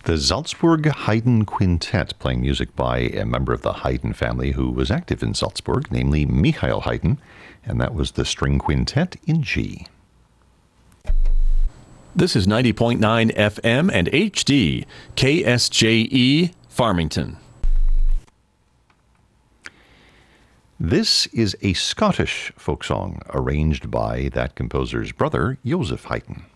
The Salzburg Haydn Quintet, playing music by a member of the Haydn family who was active in Salzburg, namely Michael Haydn, and that was the String Quintet in G. This is 90.9 FM and HD, KSJE, Farmington. This is a Scottish folk song arranged by that composer's brother, Joseph Haydn.